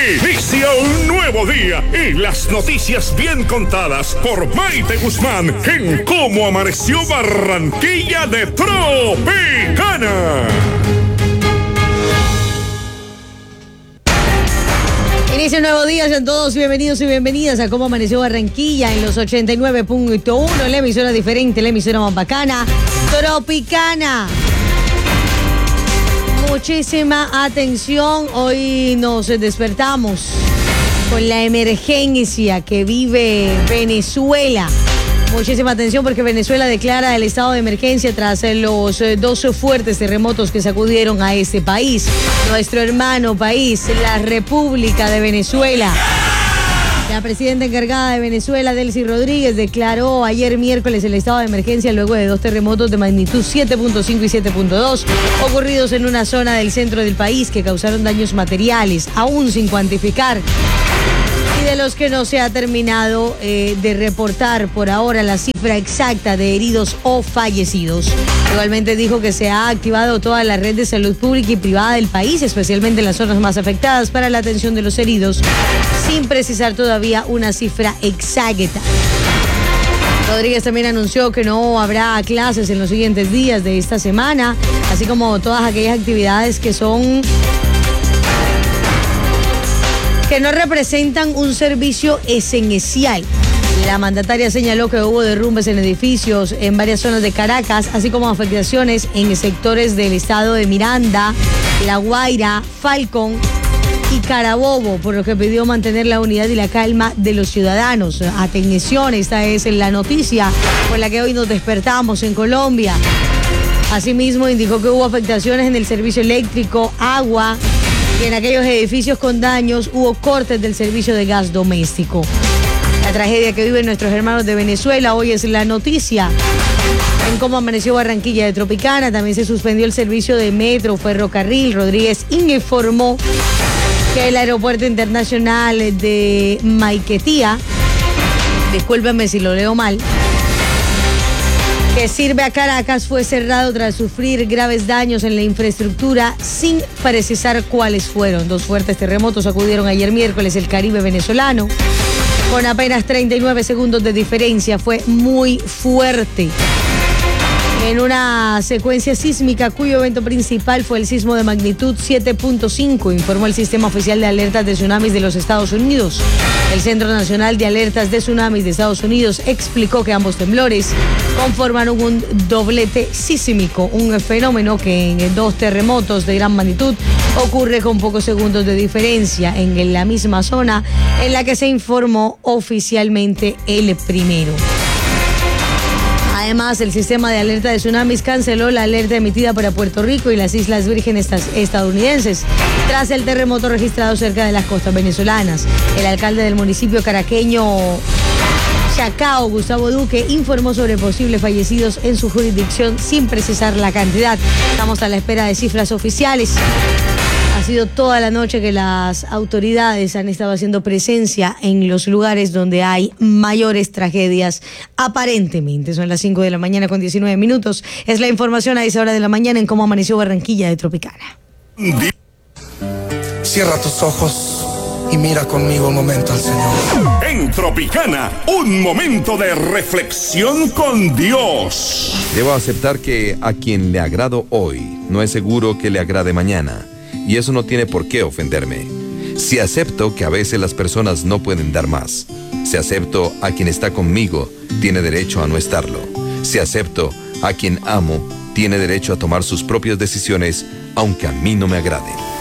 Inicia un nuevo día y las noticias bien contadas por Maite Guzmán en Cómo Amaneció Barranquilla de Tropicana. Inicia un nuevo día, sean todos bienvenidos y bienvenidas a Cómo Amaneció Barranquilla en los 89.1, la emisora diferente, la emisora más bacana, Tropicana. Muchísima atención, hoy nos despertamos con la emergencia que vive Venezuela. Muchísima atención porque Venezuela declara el estado de emergencia tras los 12 fuertes terremotos que sacudieron a este país. Nuestro hermano país, la República de Venezuela. La presidenta encargada de Venezuela, Delcy Rodríguez, declaró ayer miércoles el estado de emergencia luego de 2 terremotos de magnitud 7.5 y 7.2 ocurridos en una zona del centro del país que causaron daños materiales, aún sin cuantificar, y de los que no se ha terminado de reportar por ahora la cifra exacta de heridos o fallecidos. Igualmente dijo que se ha activado toda la red de salud pública y privada del país, especialmente en las zonas más afectadas, para la atención de los heridos, sin precisar todavía una cifra exacta. Rodríguez también anunció que no habrá clases en los siguientes días de esta semana, así como todas aquellas actividades que no representan un servicio esencial. La mandataria señaló que hubo derrumbes en edificios en varias zonas de Caracas, así como afectaciones en sectores del estado de Miranda, La Guaira, Falcón y Carabobo, por lo que pidió mantener la unidad y la calma de los ciudadanos. Atención, esta es la noticia con la que hoy nos despertamos en Colombia. Asimismo, indicó que hubo afectaciones en el servicio eléctrico, agua, y en aquellos edificios con daños hubo cortes del servicio de gas doméstico. La tragedia que viven nuestros hermanos de Venezuela hoy es la noticia. En Cómo Amaneció Barranquilla de Tropicana también se suspendió el servicio de metro, ferrocarril. Rodríguez informó que el aeropuerto internacional de Maiquetía, discúlpenme si lo leo mal, que sirve a Caracas, fue cerrado tras sufrir graves daños en la infraestructura sin precisar cuáles fueron. 2 fuertes terremotos sacudieron ayer miércoles el Caribe venezolano con apenas 39 segundos de diferencia. Fue muy fuerte. En una secuencia sísmica cuyo evento principal fue el sismo de magnitud 7.5, informó el Sistema Oficial de Alertas de Tsunamis de los Estados Unidos. El Centro Nacional de Alertas de Tsunamis de Estados Unidos explicó que ambos temblores conformaron un doblete sísmico, un fenómeno que en 2 terremotos de gran magnitud ocurre con pocos segundos de diferencia en la misma zona en la que se informó oficialmente el primero. Además, el sistema de alerta de tsunamis canceló la alerta emitida para Puerto Rico y las Islas Vírgenes estadounidenses tras el terremoto registrado cerca de las costas venezolanas. El alcalde del municipio caraqueño Chacao, Gustavo Duque, informó sobre posibles fallecidos en su jurisdicción sin precisar la cantidad. Estamos a la espera de cifras oficiales. Ha sido toda la noche que las autoridades han estado haciendo presencia en los lugares donde hay mayores tragedias, aparentemente. Son las 5 de la mañana con 19 minutos. Es la información a esa hora de la mañana en Cómo Amaneció Barranquilla de Tropicana. Cierra tus ojos y mira conmigo un momento al Señor. En Tropicana, un momento de reflexión con Dios. Debo aceptar que a quien le agrado hoy, no es seguro que le agrade mañana. Y eso no tiene por qué ofenderme. Si acepto que a veces las personas no pueden dar más. Si acepto a quien está conmigo, tiene derecho a no estarlo. Si acepto a quien amo, tiene derecho a tomar sus propias decisiones, aunque a mí no me agraden.